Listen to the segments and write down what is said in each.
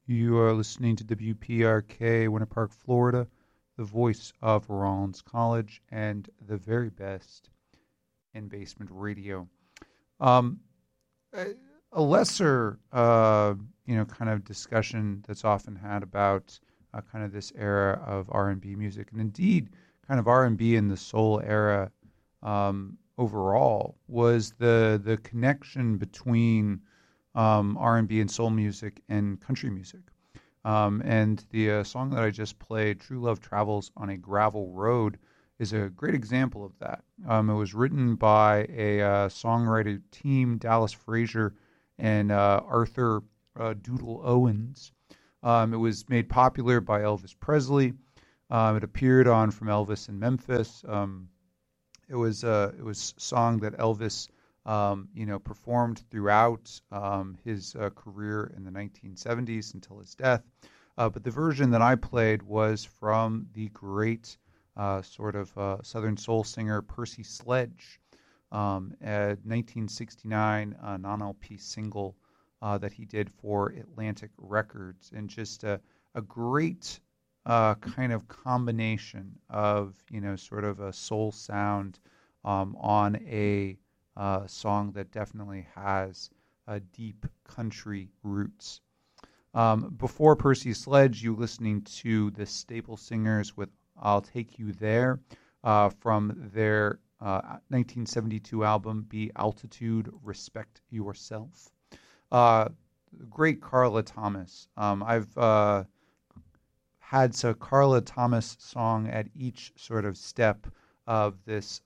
You are listening to WPRK, Winter Park, Florida, the voice of Rollins College and the very best in basement radio. Um, a a lesser, kind of discussion that's often had about kind of this era of R&B music, and indeed, kind of R&B in the soul era overall, was the connection between R&B and soul music and country music. And the song that I just played, True Love Travels on a Gravel Road, is a great example of that. It was written by a songwriter team, Dallas Frazier and Arthur Doodle Owens. It was made popular by Elvis Presley. It appeared on From Elvis in Memphis. It was a song that Elvis performed throughout his career in the 1970s until his death. But the version that I played was from the great Southern soul singer Percy Sledge, a 1969 non-LP single that he did for Atlantic Records, and just a great kind of combination of sort of a soul sound on a song that definitely has deep country roots. Before Percy Sledge, you listening to the Staple Singers with I'll Take You There from their 1972 album, Be Altitude, Respect Yourself. Great Carla Thomas. I've had a Carla Thomas song at each sort of step of this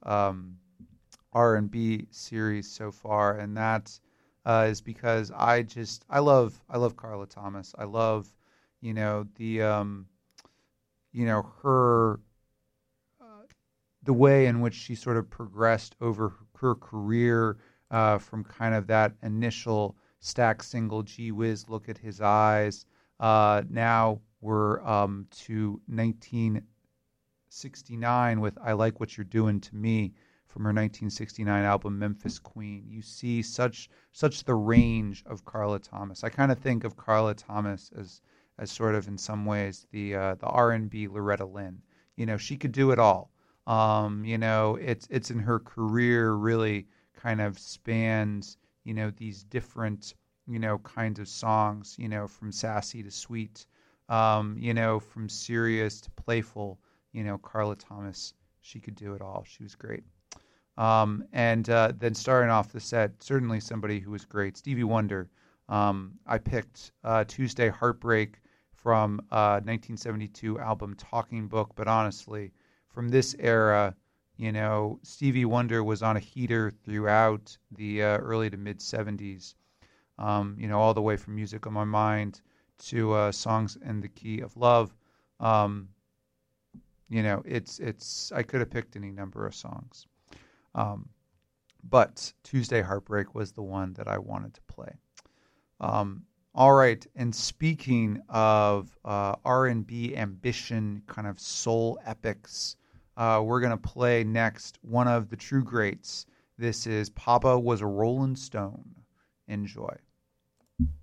R&B series so far, and that is because I love Carla Thomas. I love her the way in which she sort of progressed over her career from kind of that initial Stax single, Gee Whiz, Look at His Eyes. Now we're to 1969 with I Like What You're Doing to Me from her 1969 album Memphis Queen. You see such the range of Carla Thomas. I kind of think of Carla Thomas as sort of in some ways the R&B Loretta Lynn. She could do it all. It's in her career really kind of spans these different kinds of songs, from sassy to sweet, from serious to playful. Carla Thomas, she could do it all. She was great. And then starting off the set, certainly somebody who was great, Stevie Wonder. I picked Tuesday Heartbreak from 1972 album Talking Book, but honestly, from this era, Stevie Wonder was on a heater throughout the early to mid 70s. All the way from Music on My Mind to Songs in the Key of Love. It's I could have picked any number of songs. But Tuesday Heartbreak was the one that I wanted to play. All right, and speaking of R&B ambition, kind of soul epics, we're going to play next one of the true greats. This is Papa Was a Rolling Stone. Enjoy.